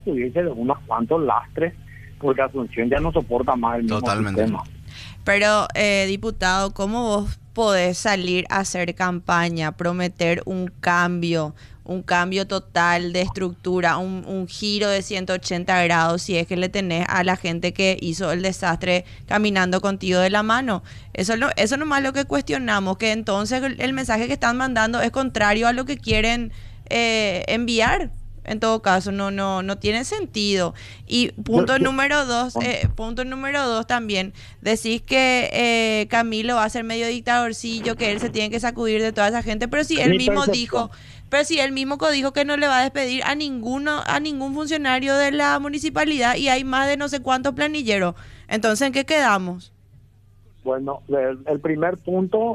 tuviese de unos cuantos lastres, porque Asunción ya no soporta más el mismo Totalmente. sistema. Pero, diputado, ¿cómo vos podés salir a hacer campaña, prometer un cambio total de estructura, un giro de 180 grados, si es que le tenés a la gente que hizo el desastre caminando contigo de la mano? Eso nomás lo que cuestionamos, que entonces el mensaje que están mandando es contrario a lo que quieren enviar. En todo caso, no tiene sentido. Y punto número dos también, decís que Camilo va a ser medio dictadorcillo, que él se tiene que sacudir de toda esa gente, pero si él Mi mismo percepción. dijo, pero si él mismo dijo que no le va a despedir a ningún funcionario de la municipalidad y hay más de no sé cuántos planilleros. Entonces, ¿en qué quedamos? Bueno, el primer punto,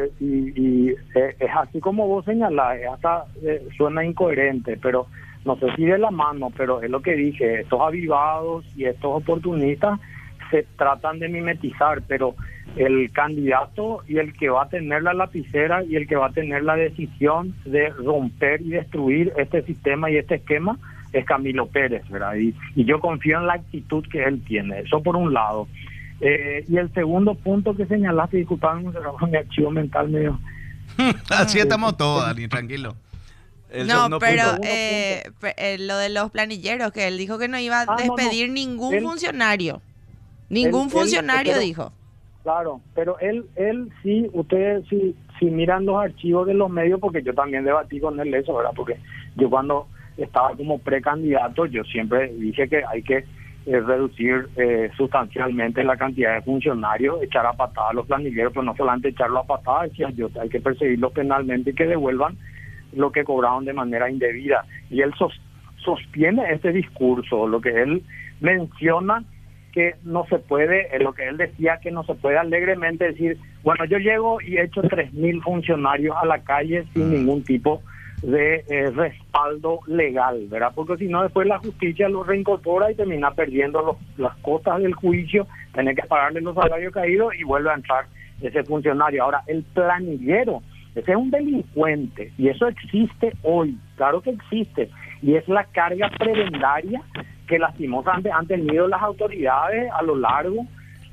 es así como vos señalás, hasta suena incoherente, pero no sé si de la mano, pero es lo que dije, estos avivados y estos oportunistas se tratan de mimetizar, pero el candidato y el que va a tener la lapicera y el que va a tener la decisión de romper y destruir este sistema y este esquema es Camilo Pérez, ¿verdad? Y yo confío en la actitud que él tiene, eso por un lado. Y el segundo punto que señalaste, disculpame, mi archivo mental medio... Así estamos todos, Dani, tranquilo. El No, segundo pero punto. lo de los planilleros, que él dijo que no iba a No, despedir ningún Él- funcionario. Ningún él- funcionario, pero- dijo. Claro, pero él sí, ustedes sí miran los archivos de los medios, porque yo también debatí con él eso, ¿verdad? Porque yo cuando estaba como precandidato, yo siempre dije que hay que reducir sustancialmente la cantidad de funcionarios, echar a patada a los planilleros, pero no solamente echarlo a patada, decía yo, hay que perseguirlos penalmente y que devuelvan lo que cobraron de manera indebida. Y él sostiene este discurso, lo que él menciona que no se puede, lo que él decía que no se puede alegremente decir, bueno, yo llego y echo 3.000 funcionarios a la calle sin ningún tipo de respaldo legal, ¿verdad? Porque si no, después la justicia lo reincorpora y termina perdiendo las costas del juicio, tiene que pagarle los salarios caídos y vuelve a entrar ese funcionario. Ahora, el planillero, ese es un delincuente y eso existe hoy, claro que existe, y es la carga prebendaria que lastimosamente han tenido las autoridades a lo largo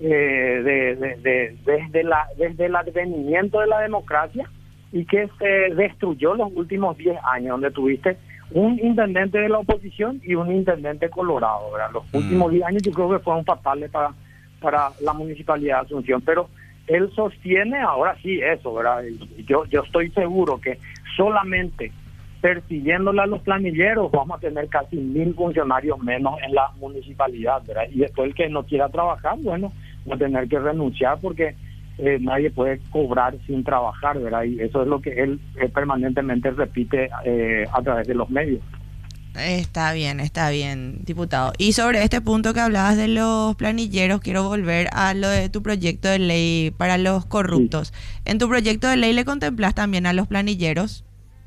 desde el advenimiento de la democracia, y que se destruyó los últimos 10 años, donde tuviste un intendente de la oposición y un intendente colorado, ¿verdad? Los últimos 10 años yo creo que fueron fatales para la municipalidad de Asunción, pero él sostiene ahora sí eso, ¿verdad? Y yo estoy seguro que solamente persiguiéndole a los planilleros vamos a tener casi 1.000 funcionarios menos en la municipalidad, ¿verdad? Y después el que no quiera trabajar, bueno, va a tener que renunciar porque nadie puede cobrar sin trabajar, ¿verdad? Y eso es lo que él permanentemente repite a través de los medios. Está bien, diputado. Y sobre este punto que hablabas de los planilleros, quiero volver a lo de tu proyecto de ley para los corruptos. Sí. ¿En tu proyecto de ley le contemplas también a los planilleros?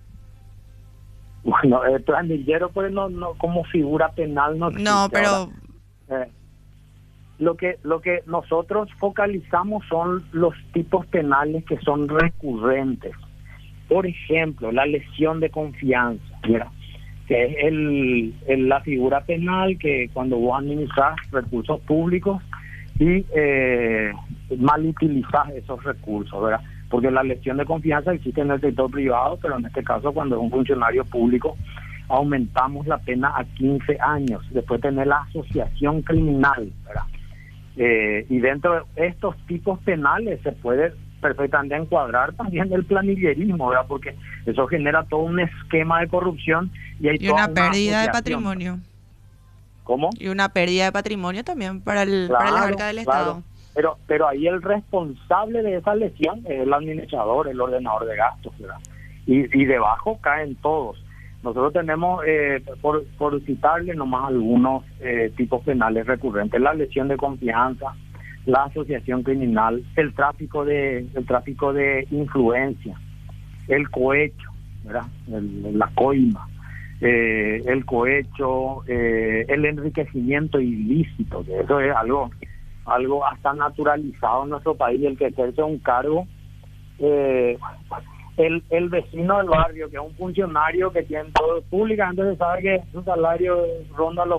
Bueno, el planillero pues no como figura penal no existe. No, pero... Ahora, lo que nosotros focalizamos son los tipos penales que son recurrentes. Por ejemplo, la lesión de confianza, ¿verdad? Que es la figura penal que cuando vos administras recursos públicos y mal utilizas esos recursos, ¿verdad? Porque la lesión de confianza existe en el sector privado, pero en este caso cuando es un funcionario público aumentamos la pena a 15 años, después tener la asociación criminal, ¿verdad? Y dentro de estos tipos penales se puede perfectamente encuadrar también el planillerismo, ¿verdad? Porque eso genera todo un esquema de corrupción y hay toda una pérdida de patrimonio. ¿Cómo? Y una pérdida de patrimonio también para las arcas del Estado. Pero ahí el responsable de esa lesión es el administrador, el ordenador de gastos, ¿verdad? Y debajo caen todos. Nosotros tenemos, por citarle nomás algunos tipos penales recurrentes, la lesión de confianza, la asociación criminal, el tráfico de influencia, el cohecho, ¿verdad? La coima, el cohecho, el enriquecimiento ilícito, que eso es algo hasta naturalizado en nuestro país, el que ejerce un cargo el vecino del barrio, que es un funcionario que tiene todo, públicamente se sabe que su salario ronda los